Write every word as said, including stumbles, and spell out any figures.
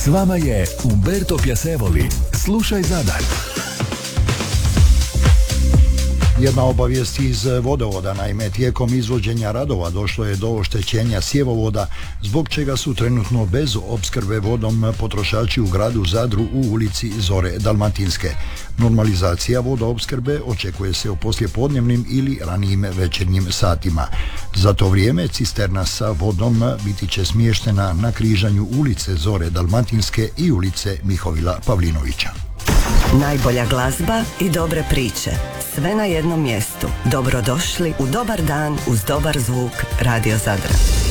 S vama je Umberto Piacevoli. Slušaj Zadar. Jedna obavijest iz vodovoda, naime tijekom izvođenja radova došlo je do oštećenja sjevovoda, zbog čega su trenutno bez opskrbe vodom potrošači u gradu Zadru u ulici Zore Dalmatinske. Normalizacija vodoopskrbe očekuje se u poslijepodnevnim ili ranijim večernjim satima. Za to vrijeme cisterna sa vodom biti će smještena na križanju ulice Zore Dalmatinske i ulice Mihovila Pavlinovića. Najbolja glazba i dobre priče. Sve na jednom mjestu. Dobrodošli u dobar dan uz dobar zvuk Radio Zadra.